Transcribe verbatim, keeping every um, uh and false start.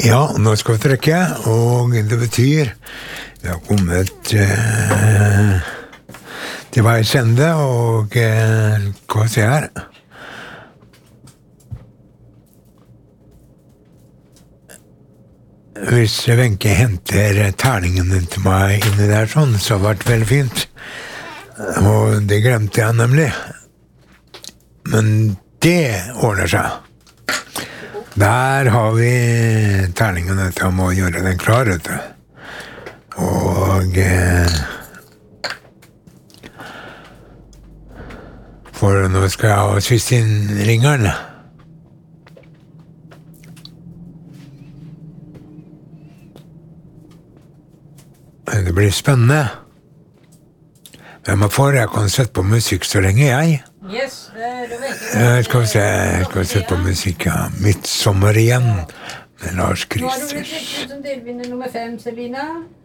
Ja, nå skal vi trekke, og det betyr vi har kommet eh, til veis ende, og eh, hva ser jeg her? Hvis Wenche henter terningene til meg inni der sånn, så har det vært veldig fint. Og det glemte jeg nemlig. Men det ordner seg. Der har vi terningene til å må gjøre den klar, vet du. Og eh, for nå skal jeg ha sist inn ringeren. Det blir spennende. Men man får, jeg kan sette på musikk så lenge jeg. Yes, det er det vet Jeg skal se, jeg skal sette på musikk, ja. Midtsommer igjen, med Lars Nå har du blitt Kristers. riktig som delvinner nummer fem, Selina.